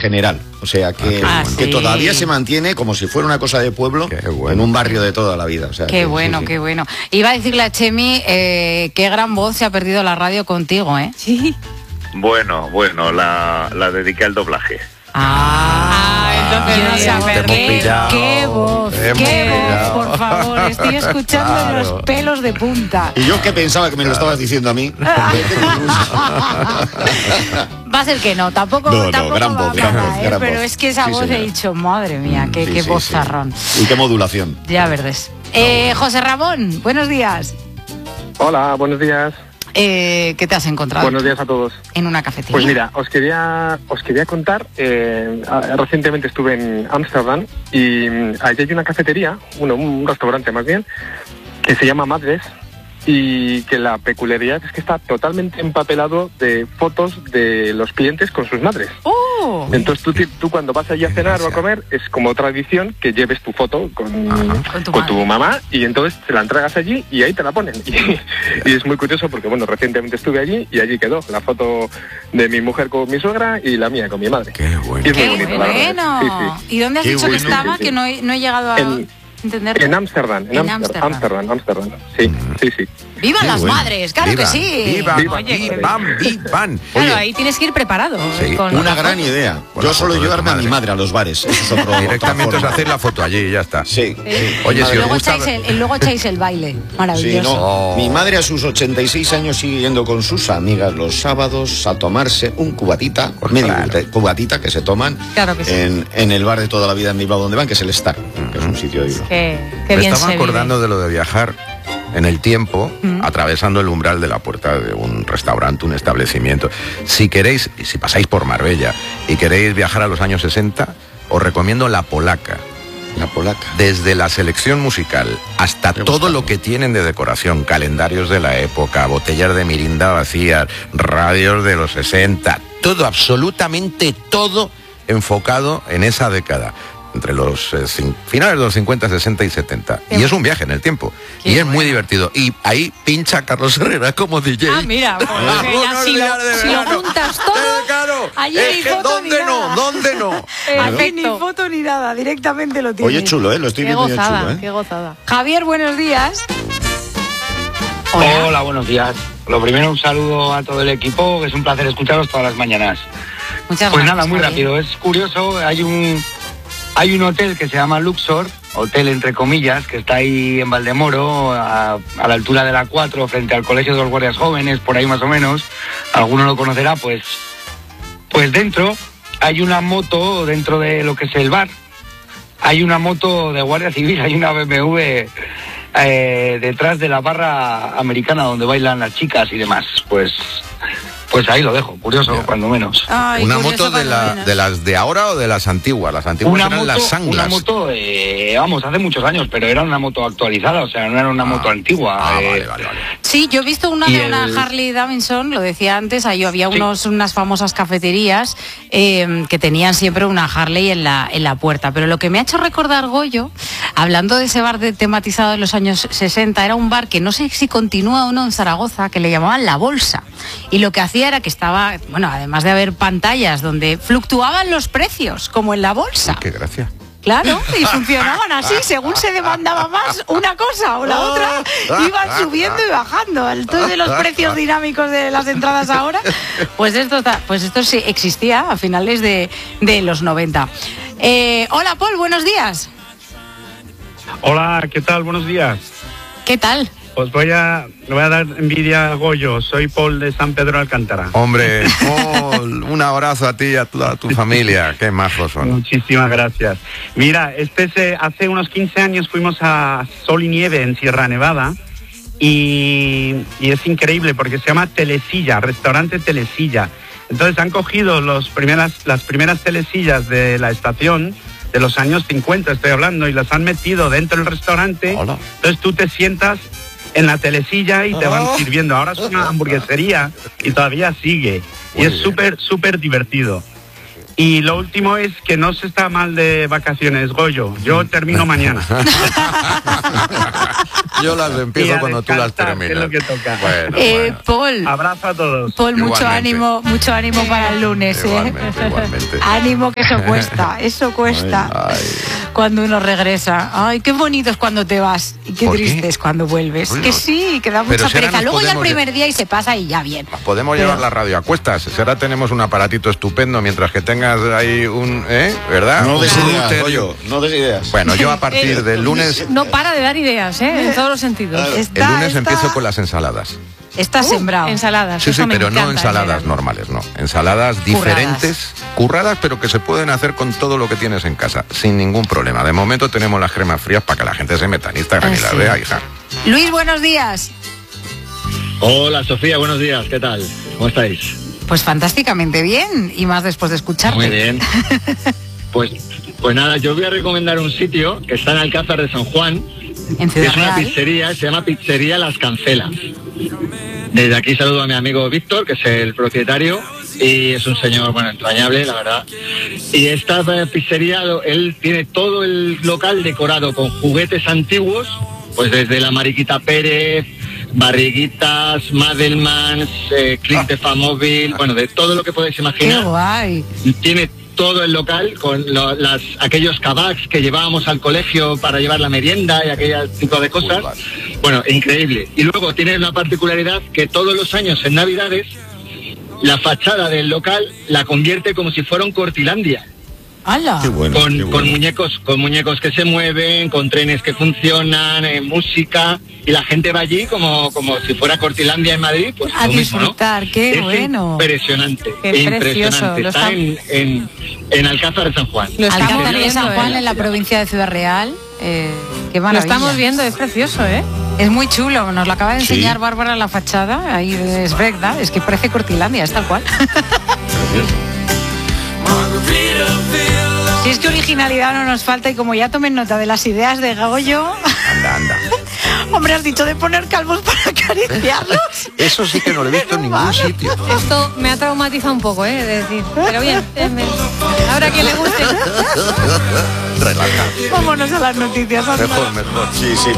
general. O sea, que sí. todavía se mantiene como si fuera una cosa de pueblo en un barrio de toda la vida. O sea, qué bueno. Iba a decirle a Chemi, qué gran voz se ha perdido la radio contigo, ¿eh? Sí. Bueno, la dediqué al doblaje. Entonces no se ha perdido. ¡Qué voz, por favor! Estoy escuchando los pelos de punta. Y yo que pensaba que me lo estabas diciendo a mí. Va a ser que no, tampoco gran voz, pero es que esa voz he dicho, madre mía, qué vozarrón. Sí. Y qué modulación. Ya verdes. José Ramón, buenos días. Hola, buenos días. ¿Qué te has encontrado? Buenos días a todos. En una cafetería. Pues mira, os quería contar, recientemente estuve en Ámsterdam y allí hay una cafetería, un restaurante más bien, que se llama Madres, y que la peculiaridad es que está totalmente empapelado de fotos de los clientes con sus madres. ¡Oh! Entonces tú cuando vas allí a cenar o a comer, es como tradición que lleves tu foto con tu mamá, y entonces te la entregas allí y ahí te la ponen. Y es muy curioso porque, bueno, recientemente estuve allí y allí quedó la foto de mi mujer con mi suegra y la mía con mi madre. ¡Qué bueno! Y es muy bonito, la verdad. Sí. ¿Y dónde has dicho que estaba? Que no he llegado a... En Ámsterdam, Ámsterdam. Sí. ¡Vivan las madres! ¡Claro que sí! ¡Vivan! Claro, ahí tienes que ir preparado. Sí, una gran idea. Yo suelo llevarme a mi madre a los bares. Eso es otro. Directamente os hacéis la foto allí y ya está. Sí. Oye, si os luego gusta... luego echáis el baile. Maravilloso. Sí, no. Mi madre a sus 86 años sigue yendo con sus amigas los sábados a tomarse un cubatita, cubatita que se toman en el bar de toda la vida en Bilbao donde van, que es el Star, que es un sitio de Bilbao. Me estaba acordando de lo de viajar en el tiempo, atravesando el umbral de la puerta de un restaurante, un establecimiento. Si queréis, si pasáis por Marbella y queréis viajar a los años 60, os recomiendo La Polaca. La Polaca. Desde la selección musical hasta todo lo que tienen de decoración, calendarios de la época, botellas de mirinda vacías, radios de los 60, todo, absolutamente todo enfocado en esa década. Entre los finales de los 50, 60 y 70. Y es un viaje en el tiempo. Y es muy divertido. Y ahí pincha Carlos Herrera como DJ. Mira, si lo juntas todo, claro, allí ni foto ¿Dónde no? Aquí ni foto ni nada, directamente lo tienes. Oye, chulo, lo estoy viendo chulo, Qué gozada. Javier, buenos días. Hola, buenos días. Lo primero, un saludo a todo el equipo, que es un placer escucharos todas las mañanas. Muchas gracias. Pues nada, muy rápido. Es curioso, hay un hotel que se llama Luxor, hotel entre comillas, que está ahí en Valdemoro, a la altura de la 4, frente al Colegio de los Guardias Jóvenes, por ahí más o menos. Alguno lo conocerá, pues dentro hay una moto, dentro de lo que es el bar, hay una moto de Guardia Civil, hay una BMW detrás de la barra americana donde bailan las chicas y demás. Pues ahí lo dejo, curioso, cuando menos. ¿Una moto de las de ahora o de las antiguas? Las antiguas eran las Sanglas. Una moto, hace muchos años, pero era una moto actualizada, o sea, no era una moto antigua. Vale. Sí, yo he visto una Harley Davidson, lo decía antes, ahí había unas famosas cafeterías que tenían siempre una Harley en la puerta. Pero lo que me ha hecho recordar, Goyo, hablando de ese bar tematizado de los años 60, era un bar que no sé si continúa o no en Zaragoza, que le llamaban La Bolsa. Y lo que hacía era que estaba, bueno, además de haber pantallas donde fluctuaban los precios, como en la bolsa. ¡Qué gracia! Claro, y funcionaban así, según se demandaba más una cosa o la otra, iban subiendo y bajando. Entonces, los precios dinámicos de las entradas ahora, pues esto sí existía a finales de los 90. Hola, Paul, buenos días. Hola, ¿qué tal? Buenos días. ¿Qué tal? Pues le voy a dar envidia a Goyo. Soy Paul de San Pedro Alcántara. Hombre, Paul, un abrazo a ti y a toda tu familia. Qué majos son. Muchísimas gracias. Mira, hace unos 15 años fuimos a Sol y Nieve en Sierra Nevada y es increíble porque se llama Telesilla, restaurante Telesilla. Entonces han cogido las primeras telesillas de la estación de los años 50, estoy hablando, y las han metido dentro del restaurante. Hola. Entonces tú te sientas en la telesilla y te van sirviendo. Ahora es una hamburguesería y todavía sigue. Y es súper divertido. Y lo último es que no se está mal de vacaciones, Goyo. Yo termino mañana. Yo las empiezo cuando tú las terminas. Es lo que toca. Bueno. Paul. Abrazo a todos. Paul, mucho ánimo para el lunes. Igualmente. Ánimo, que eso cuesta. Eso cuesta. Ay. Cuando uno regresa. Ay, qué bonito es cuando te vas y qué triste es cuando vuelves. Bueno, que sí, que da mucha pereza. Luego ya el primer día y se pasa y ya bien. Podemos llevar la radio a cuestas. Si ahora tenemos un aparatito estupendo mientras que tengas ahí un... ¿Verdad? No des ideas, Goyo, no des ideas. Bueno, yo a partir del lunes... No para de dar ideas, en todos los sentidos. El lunes empiezo con las ensaladas. Está sembrado. Ensaladas. Sí, pero no ensaladas normales, no. Ensaladas diferentes, curradas, pero que se pueden hacer con todo lo que tienes en casa, sin ningún problema. De momento tenemos las cremas frías para que la gente se meta en Instagram y las vea, hija. Luis, buenos días. Hola, Sofía, buenos días. ¿Qué tal? ¿Cómo estáis? Pues fantásticamente bien, y más después de escucharte. Muy bien. Pues nada, yo voy a recomendar un sitio que está en Alcázar de San Juan. En Ciudad es una Real. pizzería, se llama Pizzería Las Cancelas. Desde aquí saludo a mi amigo Víctor, que es el propietario, y es un señor, bueno, entrañable, la verdad. Y esta pizzería, él tiene todo el local decorado con juguetes antiguos, pues desde la Mariquita Pérez, Barriguitas, Madelmans, Click de Famóvil, bueno, de todo lo que podéis imaginar. ¡Qué guay! Tiene todo el local con aquellos kebabs que llevábamos al colegio para llevar la merienda y aquel tipo de cosas. Bueno, increíble. Y luego tiene una particularidad que todos los años en Navidades la fachada del local la convierte como si fuera un Cortilandia. ¡Hala! Qué bueno, Con qué bueno. con muñecos que se mueven, con trenes que funcionan, música, y la gente va allí como si fuera Cortilandia en Madrid, pues A lo mismo, ¿no? disfrutar, qué Es bueno. Impresionante, Qué impresionante. precioso, Está en Alcázar de San Juan. Lo estamos Alcázar de viendo, San Juan, en la provincia de Ciudad Real. Qué Lo maravilla. estamos viendo, es precioso, Es muy chulo, nos lo acaba de Sí. enseñar Bárbara la fachada, ahí es verdad, es que parece Cortilandia, es tal cual. Si es que originalidad no nos falta, y como ya tomen nota de las ideas de Goyo, Anda. hombre, has dicho de poner calvos para acariciarlos. Eso sí que no lo he visto en ningún sitio. Esto me ha traumatizado un poco, de decir. Pero bien, ahora que le guste. Relaja. Vámonos a las noticias. anda. Mejor. Sí, sí.